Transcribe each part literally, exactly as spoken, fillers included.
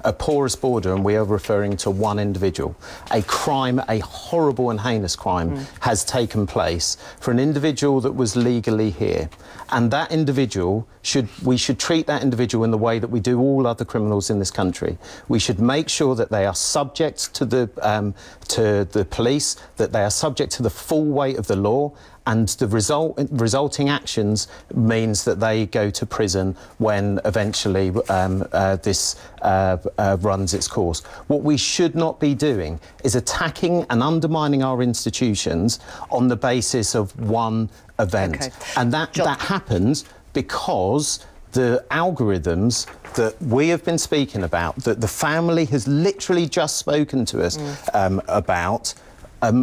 a porous border and we are referring to one individual. A crime, a horrible and heinous crime mm. has taken place for an individual that was legally here. And that individual, should we should treat that individual in the way that we do all other criminals in this country. We should make sure that they are subject to the, um, to the police, that they are subject to the full weight of the law, and the result, resulting actions means that they go to prison when eventually um, uh, this uh, uh, runs its course. What we should not be doing is attacking and undermining our institutions on the basis of one event. Okay. And that, that happens because the algorithms that we have been speaking about, that the family has literally just spoken to us mm. um, about, um,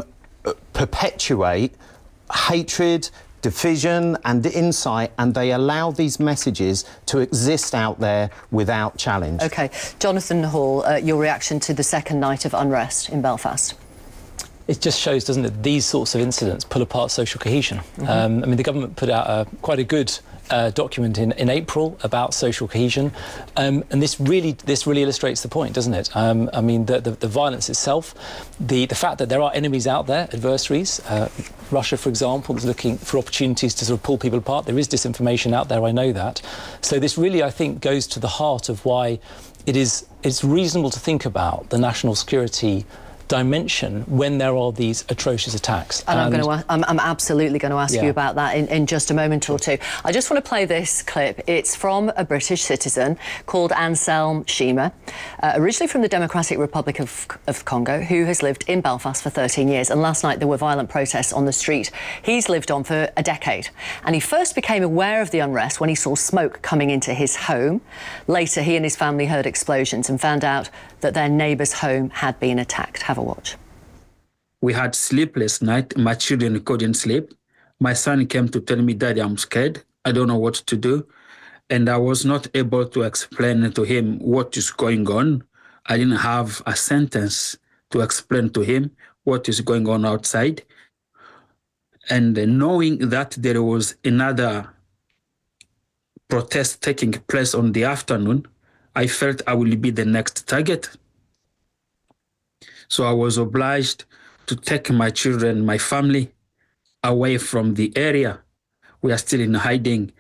perpetuate hatred, division and insight, and they allow these messages to exist out there without challenge. OK. Jonathan Hall, uh, your reaction to the second night of unrest in Belfast? It just shows, doesn't it, these sorts of incidents pull apart social cohesion. Mm-hmm. um, I mean, the government put out a, quite a good uh, document in, in April about social cohesion, um, and this really this really illustrates the point, doesn't it? Um, I mean, the, the, the violence itself, the, the fact that there are enemies out there, adversaries, uh, Russia, for example, is looking for opportunities to sort of pull people apart. There is disinformation out there, I know that. So this really, I think, goes to the heart of why it is it's reasonable to think about the national security dimension when there are these atrocious attacks. And, and I'm, going to, I'm, I'm absolutely going to ask yeah. you about that in, in just a moment or two. I just want to play this clip. It's from a British citizen called Anselm Shima, uh, originally from the Democratic Republic of, of Congo, who has lived in Belfast for thirteen years. And last night there were violent protests on the street he's lived on for a decade. And he first became aware of the unrest when he saw smoke coming into his home. Later, he and his family heard explosions and found out that their neighbour's home had been attacked. Have a watch. We had sleepless night. My children couldn't sleep. My son came to tell me, Daddy, I'm scared. I don't know what to do. And I was not able to explain to him what is going on. I didn't have a sentence to explain to him what is going on outside. And knowing that there was another protest taking place on the afternoon, I felt I will be the next target. So I was obliged to take my children, my family, away from the area. We are still in hiding